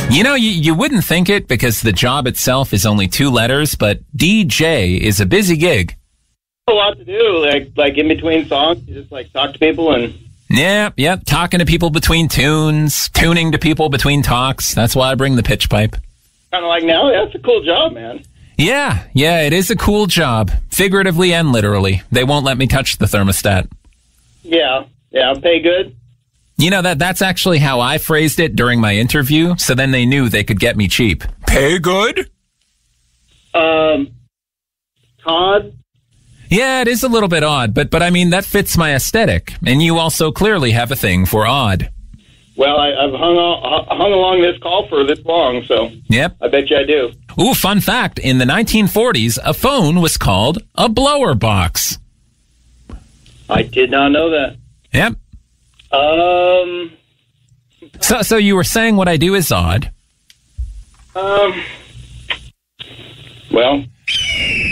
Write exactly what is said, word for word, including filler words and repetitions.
You know, you, you wouldn't think it because the job itself is only two letters, but D J is a busy gig. A lot to do, like like in between songs, you just like talk to people and... Yep, yep, talking to people between tunes, tuning to people between talks. That's why I bring the pitch pipe. Kind of like now, that's a cool job, man. Yeah, yeah, it is a cool job, figuratively and literally. They won't let me touch the thermostat. Yeah, yeah, pay good. You know, that that's actually how I phrased it during my interview, so then they knew they could get me cheap. Pay good? Um, Todd? Yeah, it is a little bit odd, but but I mean, that fits my aesthetic, and you also clearly have a thing for odd. Well, I, I've hung, on, hung along this call for this long, so yep. I bet you I do. Ooh, fun fact, in the nineteen forties, a phone was called a blower box. I did not know that. Yep. Um. So, so you were saying what I do is odd. Um. Well,